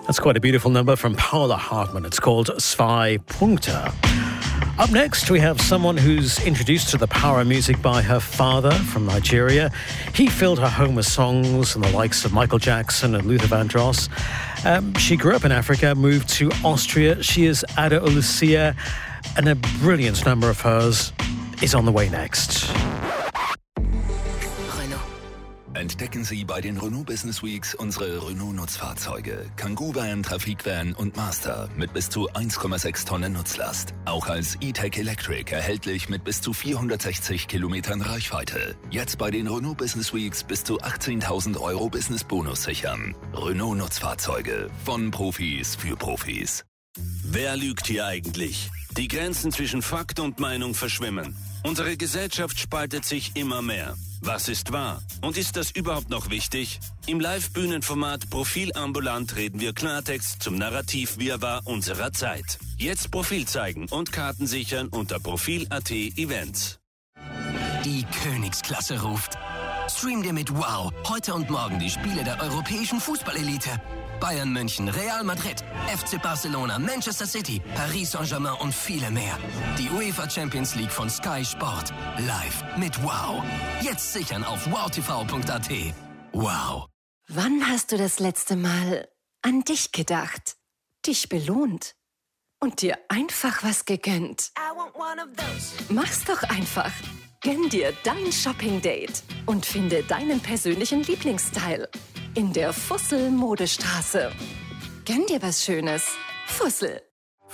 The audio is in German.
That's quite a beautiful number from Paula Hartman. It's called Zwei Punkte. Up next, we have someone who's introduced to the power of music by her father from Nigeria. He filled her home with songs and the likes of Michael Jackson and Luther Vandross. She grew up in Africa, moved to Austria. She is Ada Olusia, and a brilliant number of hers is on the way next. Entdecken Sie bei den Renault Business Weeks unsere Renault-Nutzfahrzeuge. Kangoo Van, Trafik Van und Master mit bis zu 1,6 Tonnen Nutzlast. Auch als E-Tech Electric erhältlich mit bis zu 460 Kilometern Reichweite. Jetzt bei den Renault Business Weeks bis zu 18.000 € Business Bonus sichern. Renault Nutzfahrzeuge von Profis für Profis. Wer lügt hier eigentlich? Die Grenzen zwischen Fakt und Meinung verschwimmen. Unsere Gesellschaft spaltet sich immer mehr. Was ist wahr? Und ist das überhaupt noch wichtig? Im Live-Bühnenformat Profil ambulant reden wir Klartext zum Narrativ-Wirrwarr unserer Zeit. Jetzt Profil zeigen und Karten sichern unter Profil.at Events. Die Königsklasse ruft. Stream dir mit Wow heute und morgen die Spiele der europäischen Fußballelite. Bayern München, Real Madrid, FC Barcelona, Manchester City, Paris Saint-Germain und viele mehr. Die UEFA Champions League von Sky Sport. Live mit Wow. Jetzt sichern auf wowtv.at. Wow. Wann hast du das letzte Mal an dich gedacht? Dich belohnt? Und dir einfach was gegönnt? Mach's doch einfach. Gönn dir dein Shopping-Date und finde deinen persönlichen Lieblingsstyle in der Fussel Modestraße. Gönn dir was Schönes. Fussel.